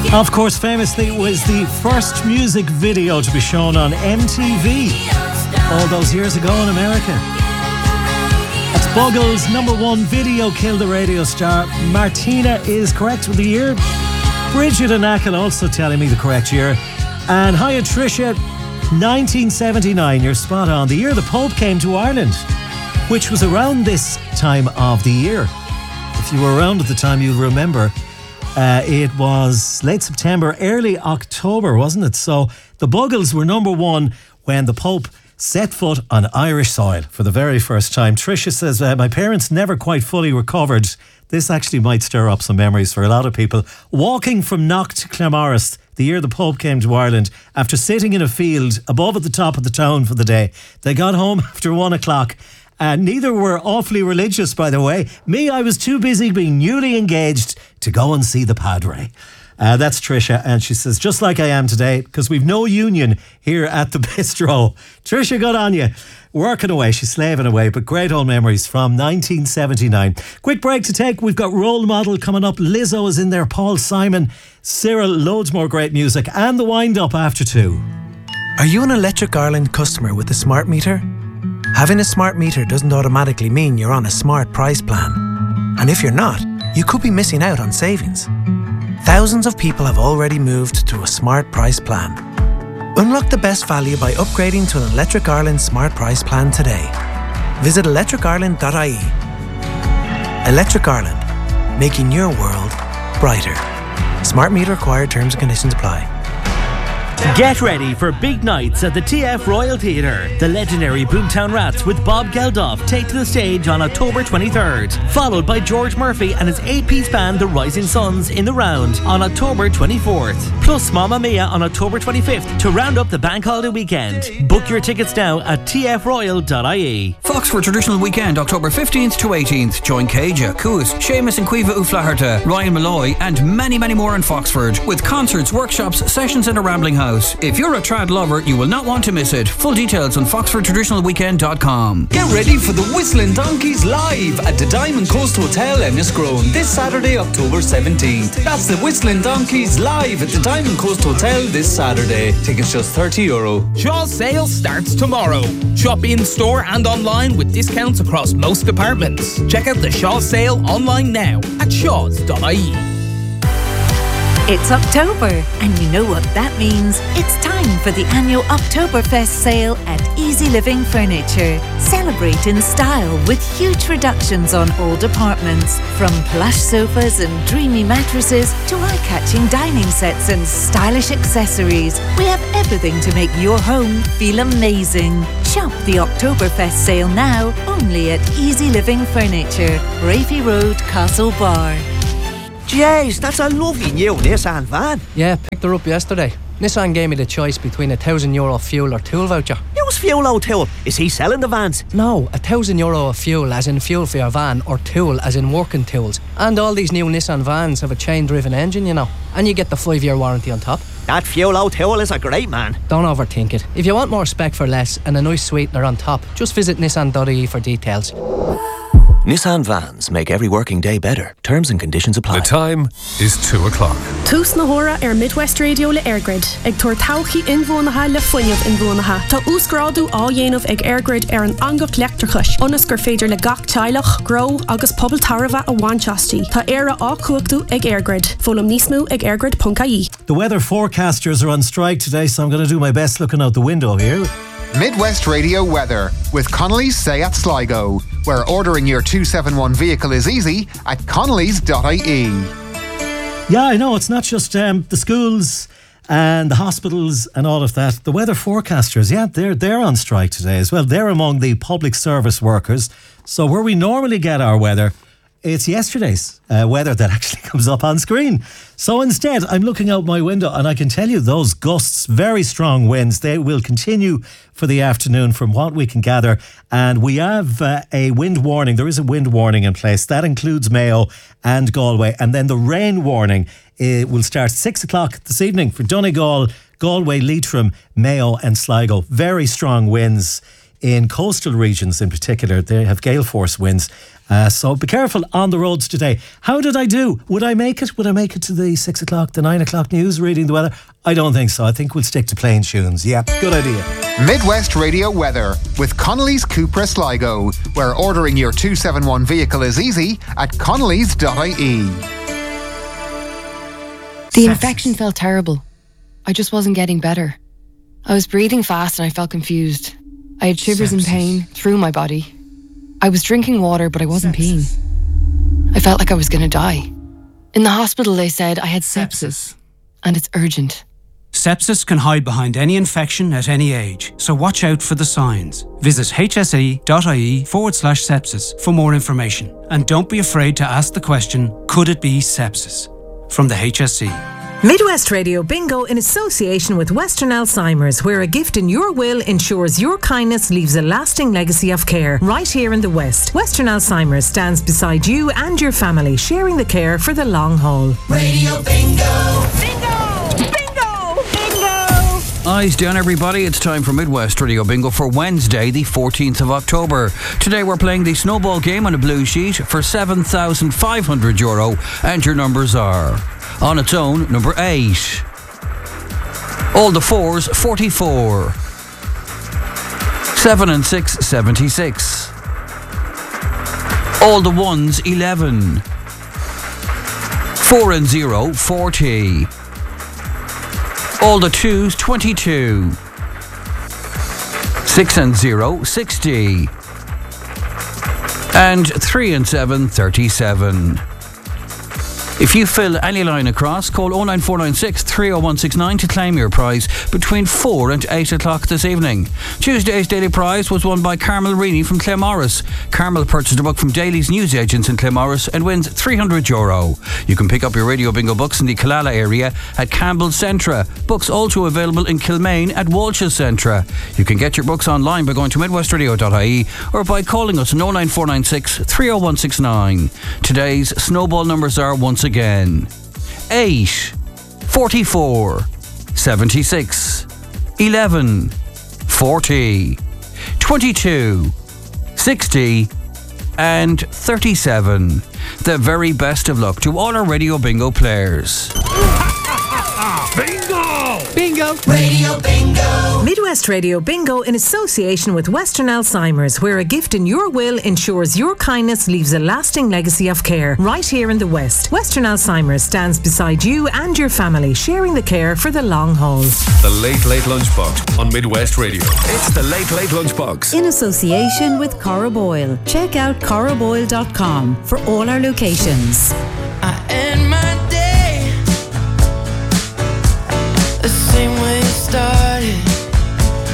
Of course, famously, it was the first music video to be shown on MTV all those years ago in America. That's Buggles' #1 video killed the radio star. Martina is correct with the year. Bridget and Ackle also telling me the correct year. And hiya, Tricia, 1979, you're spot on. The year the Pope came to Ireland, which was around this time of the year. If you were around at the time, you'll remember. It was late September, early October, wasn't it? So the Buggles were #1 when the Pope set foot on Irish soil for the very first time. Tricia says, my parents never quite fully recovered. This actually might stir up some memories for a lot of people. Walking from Knock to Claremorris, the year the Pope came to Ireland, after sitting in a field above at the top of the town for the day. They got home after 1 o'clock. Neither were awfully religious, by the way. Me, I was too busy being newly engaged to go and see the Padre. That's Tricia, and she says, just like I am today, because we've no union here at the bistro. Tricia, good on you. Working away, she's slaving away, but great old memories from 1979. Quick break to take. We've got Role Model coming up. Lizzo is in there, Paul Simon, Cyril, loads more great music, and the wind-up after 2. Are you an Electric Ireland customer with a smart meter? Having a smart meter doesn't automatically mean you're on a smart price plan. And if you're not, you could be missing out on savings. Thousands of people have already moved to a smart price plan. Unlock the best value by upgrading to an Electric Ireland smart price plan today. Visit electricireland.ie. Electric Ireland, making your world brighter. Smart meter required, terms and conditions apply. Get ready for big nights at the TF Royal Theatre. The legendary Boomtown Rats with Bob Geldof take to the stage on October 23rd, followed by George Murphy and his 8-piece band The Rising Suns in the Round on October 24th. Plus Mamma Mia on October 25th to round up the bank holiday weekend. Book your tickets now at tfroyal.ie. Foxford Traditional Weekend, October 15th to 18th. Join Caja, Coos, Seamus and Cuiva Uflaherta, Ryan Malloy and many more in Foxford, with concerts, workshops, sessions and a rambling house. If you're a trad lover, you will not want to miss it. Full details on foxfordtraditionalweekend.com. Get ready for the Whistling Donkeys live at the Diamond Coast Hotel, Enniscrone, this Saturday, October 17th. That's the Whistling Donkeys live at the Diamond Coast Hotel this Saturday. Tickets just €30. Shaw's sale starts tomorrow. Shop in store and online with discounts across most departments. Check out the Shaw's sale online now at shaws.ie. It's October, and you know what that means. It's time for the annual Oktoberfest sale at Easy Living Furniture. Celebrate in style with huge reductions on all departments. From plush sofas and dreamy mattresses to eye-catching dining sets and stylish accessories. We have everything to make your home feel amazing. Shop the Oktoberfest sale now, only at Easy Living Furniture, Rafi Road, Castle Bar. Jeez, that's a lovely new Nissan van. Yeah, picked her up yesterday. Nissan gave me the choice between €1,000 fuel or tool voucher. Use fuel or tool? Is he selling the vans? No, €1,000 of fuel as in fuel for your van, or tool as in working tools. And all these new Nissan vans have a chain-driven engine, you know. And you get the 5-year warranty on top. That fuel or tool is a great man. Don't overthink it. If you want more spec for less and a nice sweetener on top, just visit nissan.ie for details. Nissan vans make every working day better. Terms and conditions apply. The time is 2 o'clock. Tús na hora Midwest Radio le Airgrid. Ag tuair tauchi inbhuanacha le foiineamh inbhuanacha. Tá úsgrádu á dhéanamh ag Airgrid an angach leachtarchais. Onas gur féidir le gach teilech, grow agus pobl tarva a bhainteastí. Tá éire á cuachtú ag Airgrid. Fólam nísmú ag airgrid.ie. The weather forecasters are on strike today, so I'm going to do my best looking out the window here. Midwest Radio weather with Connolly's Seat Sligo, where ordering your 271 vehicle is easy at connellys.ie. Yeah, I know, it's not just the schools and the hospitals and all of that. The weather forecasters, yeah, they're on strike today as well. They're among the public service workers. So where we normally get our weather, it's yesterday's weather that actually comes up on screen. So instead, I'm looking out my window and I can tell you those gusts, very strong winds, they will continue for the afternoon from what we can gather. And we have a wind warning. There is a wind warning in place. That includes Mayo and Galway. And then the rain warning will start 6 o'clock this evening for Donegal, Galway, Leitrim, Mayo and Sligo. Very strong winds in coastal regions in particular. They have gale force winds. So be careful on the roads today. How did I do? Would I make it? Would I make it to the 6 o'clock, the 9 o'clock news reading the weather? I don't think so. I think we'll stick to plain tunes. Yeah, good idea. Midwest Radio Weather with Connolly's Cupra Sligo, where ordering your 271 vehicle is easy at connellys.ie. The infection felt terrible. I just wasn't getting better. I was breathing fast and I felt confused. I had shivers and pain through my body. I was drinking water, but I wasn't peeing. I felt like I was going to die. In the hospital, they said I had sepsis, and it's urgent. Sepsis can hide behind any infection at any age, so watch out for the signs. Visit hse.ie/sepsis for more information. And don't be afraid to ask the question, could it be sepsis? From the HSE. Midwest Radio Bingo in association with Western Alzheimer's, where a gift in your will ensures your kindness leaves a lasting legacy of care. Right here in the West, Western Alzheimer's stands beside you and your family, sharing the care for the long haul. Radio Bingo! Eyes down, everybody. It's time for Midwest Radio Bingo for Wednesday, the 14th of October. Today we're playing the snowball game on a blue sheet for €7,500, and your numbers are: on its own, number 8. All the 4s, 44. 7 and 6, 76. All the 1s, 11. 4 and 0, 40. All the 2s, 22. 6 and 0, 60. And 3 and 7, 37. If you fill any line across, call 09496 30169 to claim your prize between 4 and 8 o'clock this evening. Tuesday's daily prize was won by Carmel Reaney from Claremorris. Carmel purchased a book from Daly's newsagents in Claremorris and wins €300. You can pick up your Radio Bingo books in the Killala area at Campbell's Centra. Books also available in Kilmaine at Walsh's Centra. You can get your books online by going to midwestradio.ie or by calling us on 09496 30169. Today's snowball numbers are once again 8, 44, 76, 11, 40, 22, 60 and 37. The very best of luck to all our Radio Bingo players. Bingo! Bingo! Radio Bingo! Midwest Radio Bingo in association with Western Alzheimer's, where a gift in your will ensures your kindness leaves a lasting legacy of care. Right here in the West, Western Alzheimer's stands beside you and your family, sharing the care for the long haul. The Late Late Lunchbox on Midwest Radio. It's the Late Late Lunchbox. In association with Cora Boyle. Check out coraboyle.com for all our locations.